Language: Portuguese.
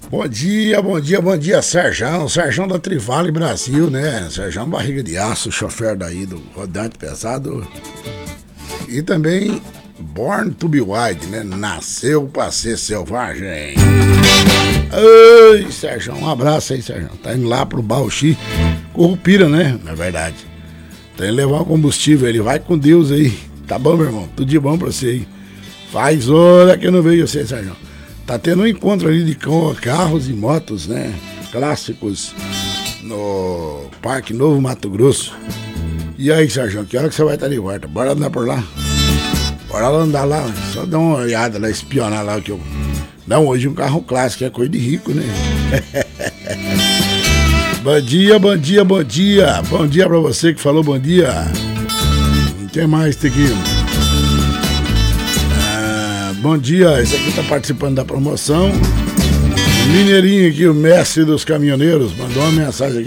Bom dia, bom dia, bom dia, Serjão. Serjão da Trivale Brasil, né? Serjão Barriga de Aço, chofer daí do Rodante Pesado. E também Born to be Wild, né? Nasceu pra ser selvagem. Ai, Serjão, um abraço aí, Serjão. Tá indo lá pro Bauxi, Curupira, né? Na verdade. Tá indo levar o combustível, ele vai com Deus aí. Tá bom, meu irmão? Tudo de bom pra você aí. Faz hora que eu não vejo você, Serjão. Tá tendo um encontro ali de carros e motos, né? Clássicos no Parque Novo Mato Grosso. E aí, Sérgio, que hora que você vai estar de volta? Bora andar por lá? Bora andar lá, só dar uma olhada lá, espionar lá que eu... Não, hoje um carro clássico é coisa de rico, né? Bom dia, bom dia, bom dia. Bom dia pra você que falou bom dia. Não tem mais aqui. Bom dia, esse aqui tá participando da promoção. Mineirinho aqui, o mestre dos caminhoneiros, mandou uma mensagem aqui.